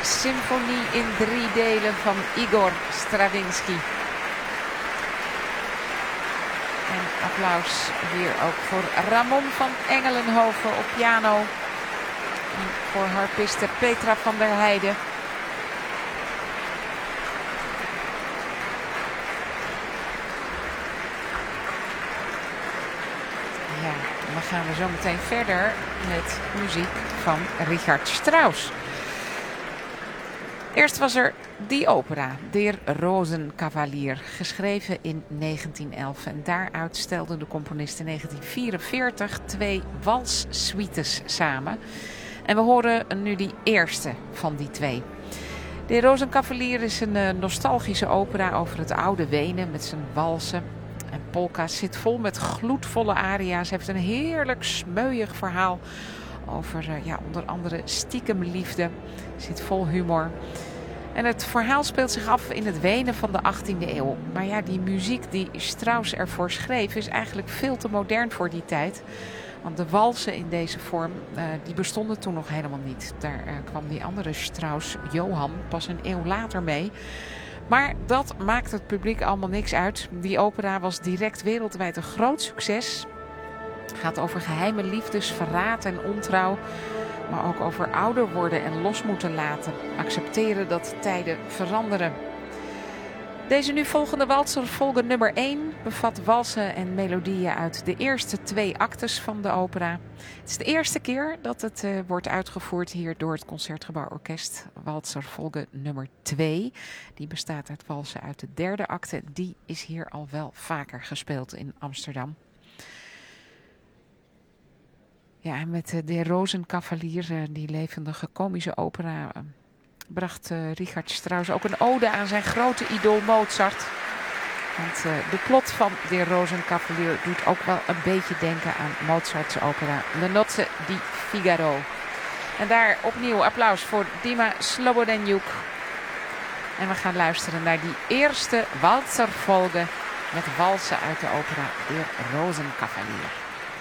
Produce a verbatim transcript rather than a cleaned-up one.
symfonie in drie delen van Igor Stravinsky. En applaus hier ook voor Ramon van Engelenhoven op piano. En voor harpiste Petra van der Heijden. Ja, en dan gaan we zo meteen verder met muziek van Richard Strauss. Eerst was er die opera, Der Rosenkavalier, geschreven in negentien elf. En daaruit stelden de componist in negentien vierenveertig twee walssuites samen. En we horen nu die eerste van die twee. Der Rosenkavalier is een uh, nostalgische opera over het oude Wenen met zijn walsen en polka's. Zit vol met gloedvolle aria's. Heeft een heerlijk smeuïg verhaal over uh, ja, onder andere stiekem liefde. Zit vol humor. En het verhaal speelt zich af in het Wenen van de achttiende eeuw. Maar ja, die muziek die Strauss ervoor schreef is eigenlijk veel te modern voor die tijd. Want de walsen in deze vorm, uh, die bestonden toen nog helemaal niet. Daar uh, kwam die andere Strauss, Johann, pas een eeuw later mee. Maar dat maakt het publiek allemaal niks uit. Die opera was direct wereldwijd een groot succes. Het gaat over geheime liefdes, verraad en ontrouw. Maar ook over ouder worden en los moeten laten. Accepteren dat tijden veranderen. Deze nu volgende walser, Volge nummer één, bevat walsen en melodieën uit de eerste twee actes van de opera. Het is de eerste keer dat het uh, wordt uitgevoerd hier door het Concertgebouworkest. Walser Volge nummer twee, die bestaat uit walsen uit de derde acte. Die is hier al wel vaker gespeeld in Amsterdam. Ja, met uh, De Rosenkavalier, uh, die levendige komische opera, Uh, bracht uh, Richard Strauss ook een ode aan zijn grote idool Mozart. Want uh, de plot van De Rosenkavalier doet ook wel een beetje denken aan Mozart's opera Le Nozze di Figaro. En daar opnieuw applaus voor Dima Slobodenjuk. En we gaan luisteren naar die eerste walservolge met walsen uit de opera De Rosenkavalier.